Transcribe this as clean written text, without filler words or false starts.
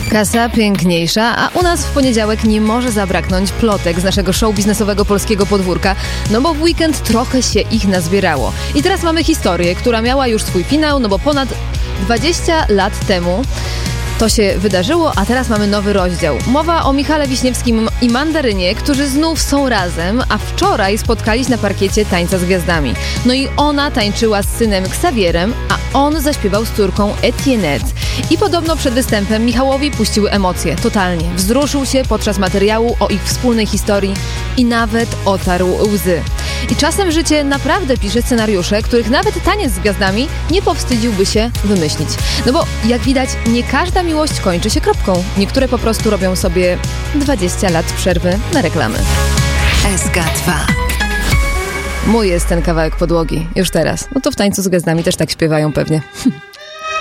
Kasa piękniejsza, a u nas w poniedziałek nie może zabraknąć plotek z naszego show biznesowego polskiego podwórka, no bo w weekend trochę się ich nazbierało. I teraz mamy historię, która miała już swój finał, no bo ponad 20 lat temu to się wydarzyło, a teraz mamy nowy rozdział. Mowa o Michale Wiśniewskim i Mandarynie, którzy znów są razem, a wczoraj spotkali się na parkiecie Tańca z Gwiazdami. No i ona tańczyła z synem Xavierem, a on zaśpiewał z córką Etiennette. I podobno przed występem Michałowi puściły emocje, totalnie. Wzruszył się podczas materiału o ich wspólnej historii i nawet otarł łzy. I czasem życie naprawdę pisze scenariusze, których nawet Taniec z Gwiazdami nie powstydziłby się wymyślić. No bo jak widać, nie każda miłość kończy się kropką. Niektóre po prostu robią sobie 20 lat przerwy na reklamy. SK2. Mój jest ten kawałek podłogi, już teraz. No to w Tańcu z Gwiazdami też tak śpiewają pewnie.